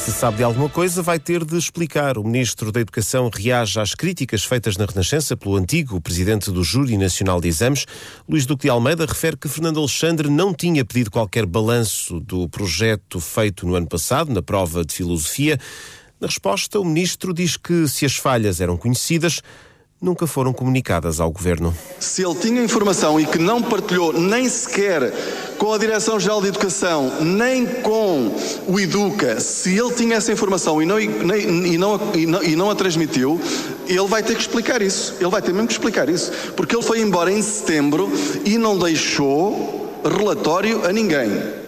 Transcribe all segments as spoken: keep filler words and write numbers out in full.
Se sabe de alguma coisa, vai ter de explicar. O Ministro da Educação reage às críticas feitas na Renascença pelo antigo Presidente do Júri Nacional de Exames. Luís Duque de Almeida refere que Fernando Alexandre não tinha pedido qualquer balanço do projeto feito no ano passado, na prova de Filosofia. Na resposta, o Ministro diz que se as falhas eram conhecidas, nunca foram comunicadas ao Governo. Se ele tinha informação e que não partilhou nem sequer com a Direção-Geral de Educação, nem com o Educa, se ele tinha essa informação e não, e, nem, e, não, e, não, e não a transmitiu, ele vai ter que explicar isso. Ele vai ter mesmo que explicar isso. Porque ele foi embora em setembro e não deixou relatório a ninguém.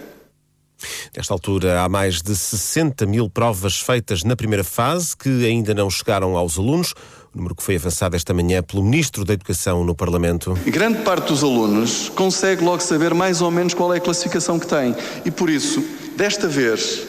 Nesta altura, há mais de sessenta mil provas feitas na primeira fase que ainda não chegaram aos alunos, o número que foi avançado esta manhã pelo Ministro da Educação no Parlamento. E grande parte dos alunos consegue logo saber mais ou menos qual é a classificação que tem. E por isso, desta vez,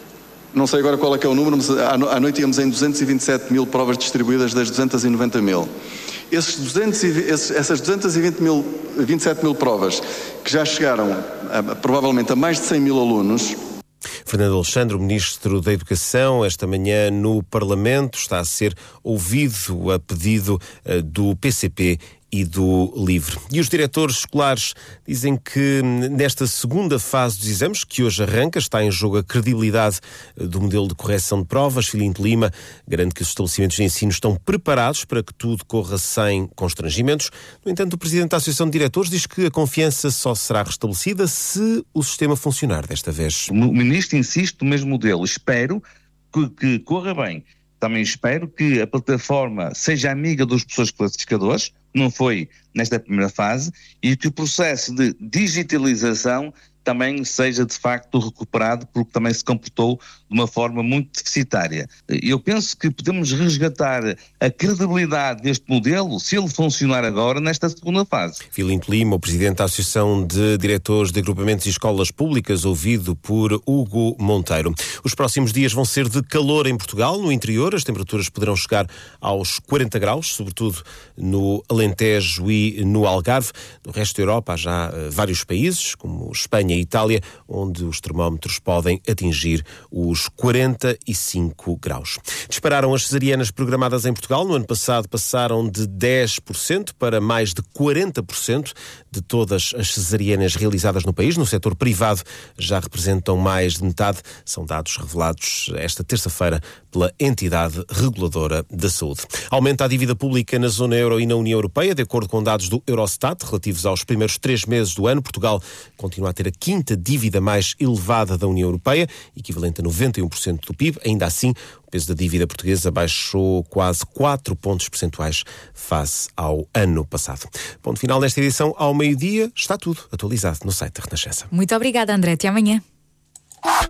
não sei agora qual é que é o número, mas à noite íamos em duzentos e vinte e sete mil provas distribuídas das duzentos e noventa mil. Esses duzentos e vinte, esses, essas duzentos e vinte mil, vinte e sete mil provas que já chegaram a, provavelmente a mais de cem mil alunos. Fernando Alexandre, o Ministro da Educação, esta manhã no Parlamento, está a ser ouvido a pedido uh, do P C P e do LIVRE. E os diretores escolares dizem que nesta segunda fase dos exames, que hoje arranca, está em jogo a credibilidade do modelo de correção de provas. Filinto Lima garante que os estabelecimentos de ensino estão preparados para que tudo corra sem constrangimentos. No entanto, o Presidente da Associação de Diretores diz que a confiança só será restabelecida se o sistema funcionar desta vez. O Ministro insiste no mesmo modelo. Espero que, que corra bem. Também espero que a plataforma seja amiga dos professores classificadores, não foi nesta primeira fase, e que o processo de digitalização também seja de facto recuperado, porque também se comportou de uma forma muito deficitária. Eu penso que podemos resgatar a credibilidade deste modelo se ele funcionar agora nesta segunda fase. Filinto Lima, o Presidente da Associação de Diretores de Agrupamentos e Escolas Públicas, ouvido por Hugo Monteiro. Os próximos dias vão ser de calor em Portugal. No interior, as temperaturas poderão chegar aos quarenta graus, sobretudo no Alentejo e no Algarve. No resto da Europa há já uh, vários países, como Espanha e Itália, onde os termómetros podem atingir os quarenta e cinco graus. Dispararam as cesarianas programadas em Portugal. No ano passado passaram de dez por cento para mais de quarenta por cento de todas as cesarianas realizadas no país. No setor privado já representam mais de metade. São dados revelados esta terça-feira pela entidade reguladora da saúde. Aumenta a dívida pública na zona euro e na União Europeia. De acordo com dados do Eurostat, relativos aos primeiros três meses do ano, Portugal continua a ter a quinta dívida mais elevada da União Europeia, equivalente a noventa e um por cento do P I B. Ainda assim, o peso da dívida portuguesa baixou quase quatro pontos percentuais face ao ano passado. Ponto final desta edição. Ao meio-dia está tudo atualizado no site da Renascença. Muito obrigada, André. Até amanhã.